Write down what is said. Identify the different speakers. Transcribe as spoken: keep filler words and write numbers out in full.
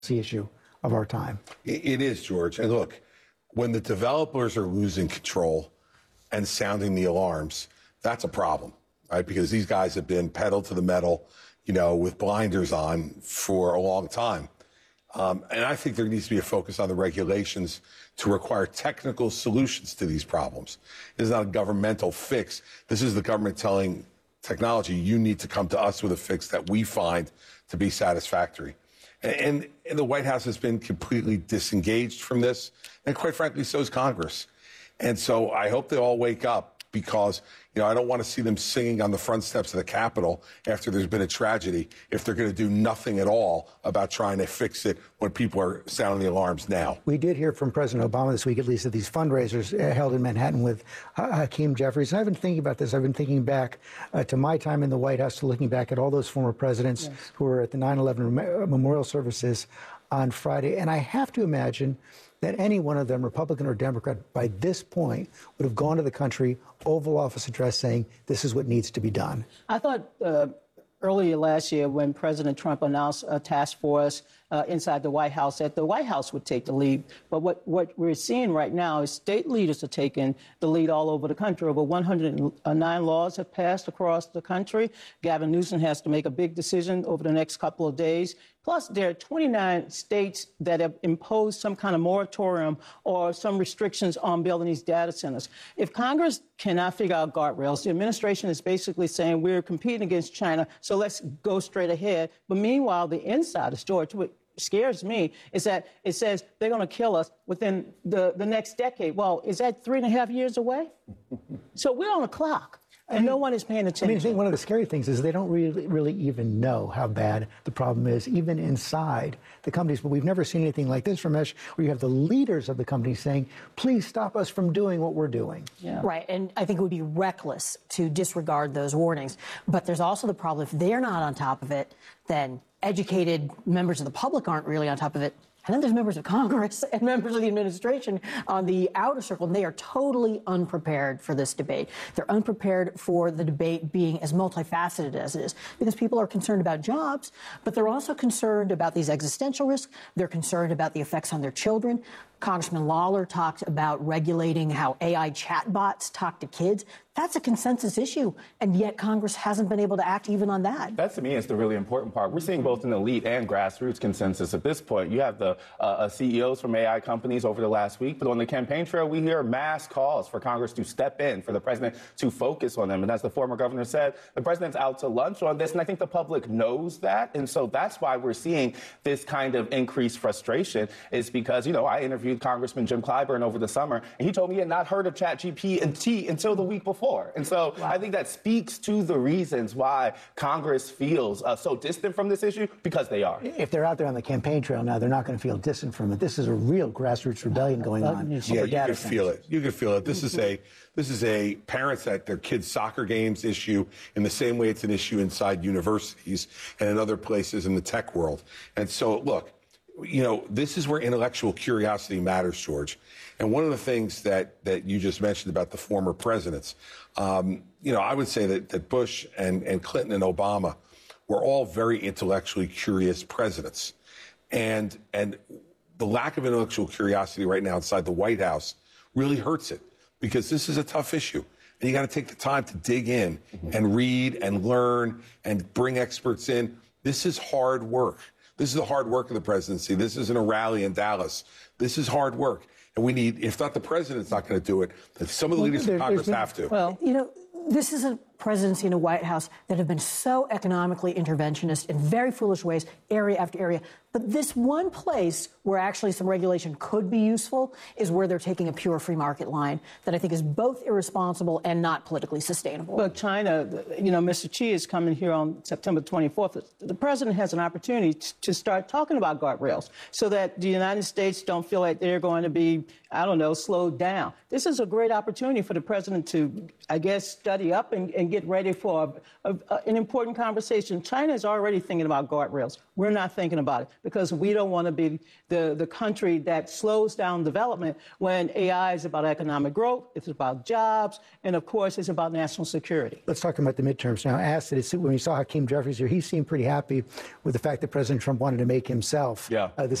Speaker 1: issue of our time.
Speaker 2: It is, George. And look, when the developers are losing control and sounding the alarms, that's a problem, right? Because these guys have been pedal to the metal, you know, with blinders on for a long time. Um, and I think there needs to be a focus on the regulations to require technical solutions to these problems. This is not a governmental fix. This is the government telling technology, you need to come to us with a fix that we find to be satisfactory. And, and the White House has been completely disengaged from this. And quite frankly, so is Congress. And so I hope they all wake up, because, you know, I don't want to see them singing on the front steps of the Capitol after there's been a tragedy if they're going to do nothing at all about trying to fix it when people are sounding the alarms now.
Speaker 1: We did hear from President Obama this week, at least, at these fundraisers uh, held in Manhattan with uh, Hakeem Jeffries. And I've been thinking about this. I've been thinking back uh, to my time in the White House, to looking back at all those former presidents yes. who were at the nine eleven mem- memorial services on Friday. And I have to imagine that any one of them, Republican or Democrat, by this point would have gone to the country, Oval Office address saying, this is what needs to be done.
Speaker 3: I thought uh, earlier last year, when President Trump announced a task force uh, inside the White House, that the White House would take the lead. But what, what we're seeing right now is state leaders are taking the lead all over the country. Over one hundred nine laws have passed across the country. Gavin Newsom has to make a big decision over the next couple of days. Plus, there are twenty-nine states that have imposed some kind of moratorium or some restrictions on building these data centers. If Congress cannot figure out guardrails, the administration is basically saying we're competing against China, so let's go straight ahead. But meanwhile, the insiders, George, what scares me is that it says they're going to kill us within the, the next decade. Well, is that three and a half years away? So we're on the clock. And no one is paying attention.
Speaker 1: I mean, I think one of the scary things is they don't really, really even know how bad the problem is, even inside the companies. But we've never seen anything like this, Ramesh, where you have the leaders of the companies saying, please stop us from doing what we're doing.
Speaker 4: Yeah. Right. And I think it would be reckless to disregard those warnings. But there's also the problem, if they're not on top of it, then educated members of the public aren't really on top of it. And then there's members of Congress and members of the administration on the outer circle, and they are totally unprepared for this debate. They're unprepared for the debate being as multifaceted as it is, because people are concerned about jobs, but they're also concerned about these existential risks. They're concerned about the effects on their children. Congressman Lawler talked about regulating how A I chatbots talk to kids. That's a consensus issue, and yet Congress hasn't been able to act even on that.
Speaker 5: That, to me, is the really important part. We're seeing both an elite and grassroots consensus at this point. You have the uh, uh, C E Os from A I companies over the last week, but on the campaign trail, we hear mass calls for Congress to step in, for the president to focus on them. And as the former governor said, the president's out to lunch on this, and I think the public knows that. And so that's why we're seeing this kind of increased frustration, is because, you know, I interviewed Congressman Jim Clyburn over the summer, and he told me he had not heard of ChatGPT until the week before. And so wow. I think that speaks to the reasons why Congress feels uh, so distant from this issue, because they are.
Speaker 1: If they're out there on the campaign trail now, they're not going to feel distant from it. This is a real grassroots rebellion going on.
Speaker 2: Yeah, you can feel it. You can feel it. This is a this is a parents at their kids' soccer games issue in the same way it's an issue inside universities and in other places in the tech world. And so, look, you know, this is where intellectual curiosity matters, George. And one of the things that, that you just mentioned about the former presidents, um, you know, I would say that, that Bush and, and Clinton and Obama were all very intellectually curious presidents. And, and the lack of intellectual curiosity right now inside the White House really hurts it, because this is a tough issue. And you got to take the time to dig in mm-hmm. and read and learn and bring experts in. This is hard work. This is the hard work of the presidency. This isn't a rally in Dallas. This is hard work. And we need, if not the president's not going to do it, then some of the well, leaders of Congress have to.
Speaker 4: Well, you know, this is a presidency and a White House that have been so economically interventionist in very foolish ways, area after area. But this one place where actually some regulation could be useful is where they're taking a pure free market line that I think is both irresponsible and not politically sustainable.
Speaker 3: But China, you know, Mister Xi is coming here on September twenty-fourth. The president has an opportunity to start talking about guardrails so that the United States don't feel like they're going to be, I don't know, slowed down. This is a great opportunity for the president to, I guess, study up and, and get ready for a, a, an important conversation. China is already thinking about guardrails. We're not thinking about it because we don't want to be the, the country that slows down development when A I is about economic growth, it's about jobs, and of course, it's about national security.
Speaker 1: Let's talk about the midterms now. Asked it, when we saw Hakeem Jeffries here, he seemed pretty happy with the fact that President Trump wanted to make himself
Speaker 5: yeah.
Speaker 1: uh, the